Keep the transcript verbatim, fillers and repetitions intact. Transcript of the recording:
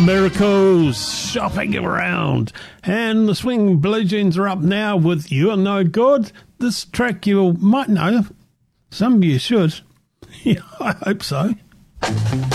Miracles shopping around, and the Swing Blue Jeans are up now with You Are No Good. This track you might know, some of you should. Yeah, I hope so.